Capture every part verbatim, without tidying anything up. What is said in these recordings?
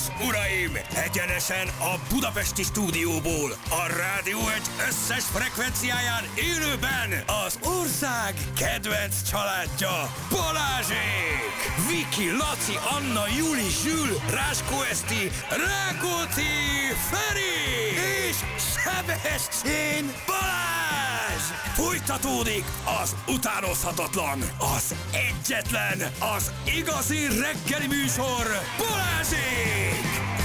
és uraim, egyenesen a budapesti stúdióból, a Rádió egy összes frekvenciáján élőben az ország kedvenc családja, Balázsék! Viki, Laci, Anna, Juli, Zsül, Ráskó Eszti, Rákóczi, Feri és Sebestyén Balázs! Folytatódik az utánozhatatlan, az egyetlen, az igazi reggeli műsor, Balázsék!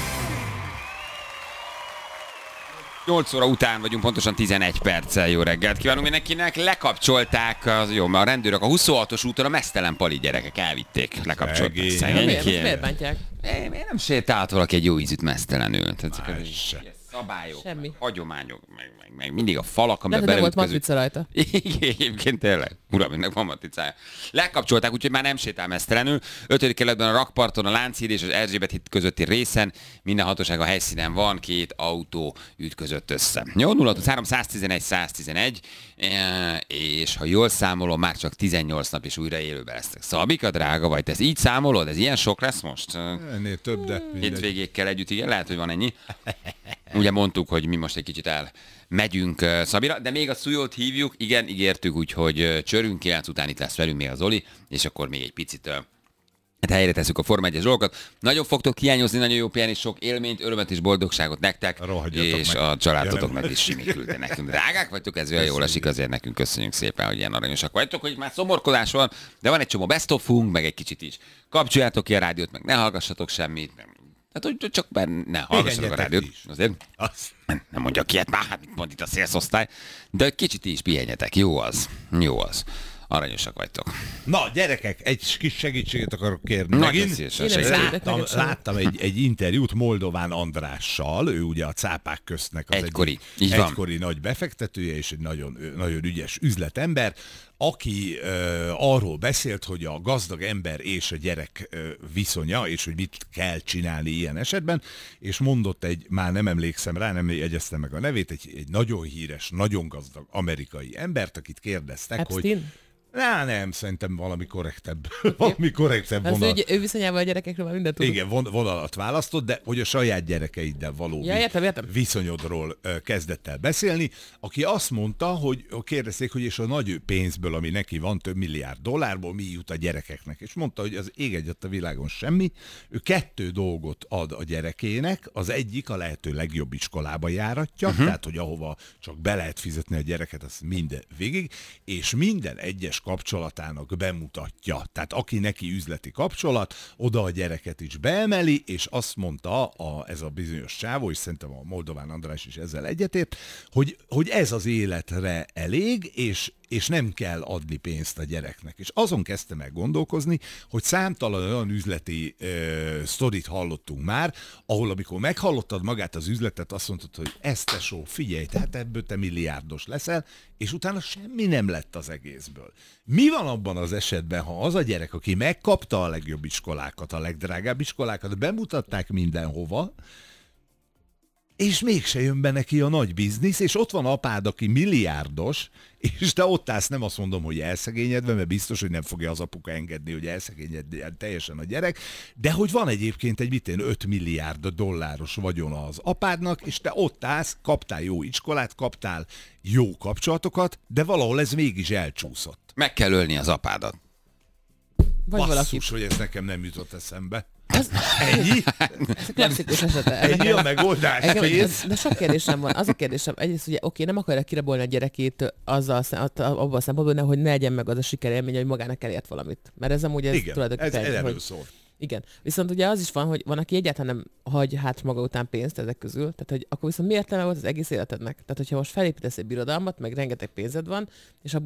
nyolc óra után vagyunk, pontosan tizenegy perccel. Jó reggelt kívánunk mindenkinek. Lekapcsolták, az, jó, a rendőrök a huszonhatos úton a meztelen pali gyerekek elvitték. Lekapcsolták. Miért? Miért bántják? Miért nem sétált valaki egy jó ízűt meztelenül? Tehát, szabályok, semmi. meg hagyományok, meg, meg, meg mindig a falak, amiben nem volt beleütközünk. matrica rajta. Igen, egyébként tényleg. Uram, ennek van matricája. Lekapcsolták, úgyhogy már nem sétál meztelenül. ötödik kerületben a Rakparton, a Lánchíd és az Erzsébet híd közötti részen minden hatóság a helyszínen van, két autó ütközött össze. Jó, nulla három száztizenegy száztizenegy, és ha jól számolom, már csak tizennyolc nap is újra élőben lesznek. Szabika, drága vagy, te ezt így számolod? Ez ilyen sok lesz most? Ennél több, de... Hétvégékkel együtt, igen, lehet, hogy van ennyi. Ugye mondtuk, hogy mi most egy kicsit el megyünk Szabira, de még a Szujót hívjuk, igen, ígértük, úgyhogy csörünk, kilenc után itt lesz velünk még az Oli, és akkor még egy picit hát helyre tesszük a Forma egyes dolgokat. Nagyon fogtok hiányozni, nagyon jó pihenni, sok élményt, örömet és boldogságot nektek, Rohadjatok és meg. a családotoknak is simit küldte nekünk. Drágák vagytok, ez olyan jól esik, azért nekünk köszönjük szépen, hogy ilyen aranyosak vagytok, hogy már szomorkodás van, de van egy csomó best of-unk, meg egy kicsit is. Kapcsoljátok ki a rádiót, meg ne hallgassatok semmit. Hát, hogy csak ne hallgassatok a rádiót. Azért nem mondjak ilyet már, hát mit mond itt a szélszosztály. De kicsit is pihenjetek, jó az, jó az. Aranyosak vagytok. Na, gyerekek, egy kis segítséget akarok kérni. Nagyon Megint szívesen Én nem segítek. segítek. láttam, neked sem. láttam egy, egy interjút Moldován Andrással, ő ugye a cápák köztnek az Egykori, egyik így van. egykori nagy befektetője, és egy nagyon, nagyon ügyes üzletember, aki uh, arról beszélt, hogy a gazdag ember és a gyerek uh, viszonya, és hogy mit kell csinálni ilyen esetben, és mondott egy, már nem emlékszem rá, nem jegyeztem meg a nevét, egy, egy nagyon híres, nagyon gazdag amerikai embert, akit kérdeztek, Epstein? hogy Á, nem, szerintem valami korrektebb, valami korrektebb Az vonal. ő, ő viszonyával a gyerekekről már mindent tudunk. Igen, von, vonalat választott, de hogy a saját gyerekeiddel való Ja, értem, értem. viszonyodról ö, kezdett el beszélni, aki azt mondta, hogy kérdezték, hogy és a nagy pénzből, ami neki van, több milliárd dollárból, mi jut a gyerekeknek. És mondta, hogy az ég egyet a világon semmi. Ő kettő dolgot ad a gyerekének, az egyik a lehető legjobb iskolába járatja, uh-huh. tehát hogy ahova csak be lehet fizetni a gyereket, az minden végig, és minden egyes kapcsolatának bemutatja. Tehát aki neki üzleti kapcsolat, oda a gyereket is beemeli, és azt mondta a, ez a bizonyos csávó, és szerintem a Moldován András is ezzel egyetért, hogy, hogy ez az életre elég, és és nem kell adni pénzt a gyereknek. És azon kezdtem el gondolkozni, hogy számtalan olyan üzleti ö, sztorit hallottunk már, ahol amikor meghallottad magát az üzletet, azt mondtad, hogy ezt tesó, figyelj, tehát ebből te milliárdos leszel, és utána semmi nem lett az egészből. Mi van abban az esetben, ha az a gyerek, aki megkapta a legjobb iskolákat, a legdrágább iskolákat, bemutatták mindenhova, és mégse jön be neki a nagy biznisz, és ott van apád, aki milliárdos, és te ott állsz, nem azt mondom, hogy elszegényedve, mert biztos, hogy nem fogja az apuka engedni, hogy elszegényedjen teljesen a gyerek, de hogy van egyébként egy mitén öt milliárd dolláros vagyona az apádnak, és te ott állsz, kaptál jó iskolát, kaptál jó kapcsolatokat, de valahol ez mégis elcsúszott. Meg kell ölni az apádat. Vagy valaki. Basszus, hogy ez nekem nem jutott eszembe. Az, Ennyi? ez a klasszikus esete. Ennyi a megoldás? Engem, Kész? de, de sok kérdésem van. Az a kérdésem, egyrészt ugye oké, nem akarja kirabolni a gyerekét azzal, abban a szempontból, hogy ne legyen meg az a sikerélmény, hogy magának elért valamit. Mert ez amúgy ez Igen, ez, tulajdonképpen... ez erről hogy, szól. igen. Viszont ugye az is van, hogy van, aki egyáltalán nem hagy hát maga után pénzt ezek közül. Tehát, hogy akkor viszont miért lenne volt az egész életednek? Tehát, hogyha most felépítesz egy birodalmat, meg rengeteg pénzed van, és abból